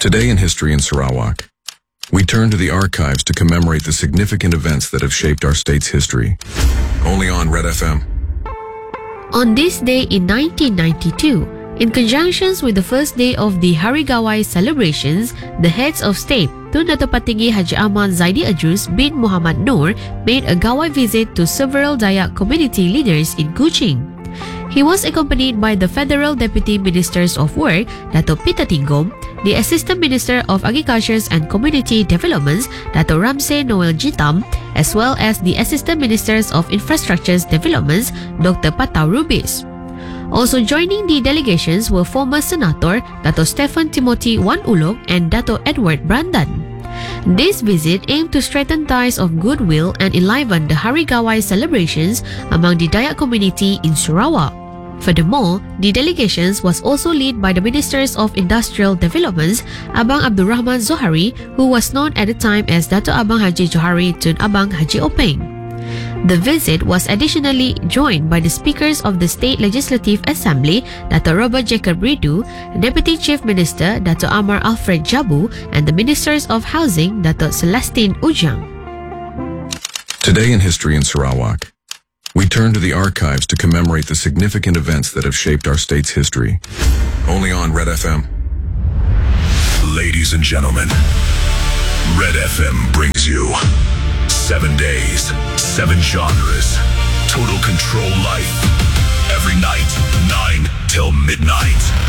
Today in History in Sarawak, we turn to the archives to commemorate the significant events that have shaped our state's history. Only on Red FM. On this day in 1992, in conjunction with the first day of the Hari Gawai celebrations, the heads of state, Tun Dato' Patinggi Haji Ahmad Zaidi Idrus bin Muhammad Noor, made a Gawai visit to several Dayak community leaders in Kuching. He was accompanied by the Federal Deputy Ministers of Work, Dato' Pita Tinggom, the Assistant Minister of Agriculture and Community Developments, Dato' Ramsey Noel Jitam, as well as the Assistant Ministers of Infrastructure Developments, Dr. Patau Rubis. Also joining the delegations were former Senator Dato' Stephen Timothy Wan Ulok and Dato' Edward Brandan. This visit aimed to strengthen ties of goodwill and enliven the Hari Gawai celebrations among the Dayak community in Sarawak. Furthermore, the delegations was also led by the Ministers of Industrial Developments, Abang Abdul Rahman Zohari, who was known at the time as Dato' Abang Haji Johari Tun Abang Haji Openg. The visit was additionally joined by the Speakers of the State Legislative Assembly, Dato' Robert Jacob Ridu, Deputy Chief Minister, Dato' Amar Alfred Jabu, and the Ministers of Housing, Dato' Celestine Ujang. Today in History in Sarawak, we turn to the archives to commemorate the significant events that have shaped our state's history. Only on Red FM. Ladies and gentlemen, Red FM brings you 7 days, 7 genres, total control life. Every night, 9 till midnight.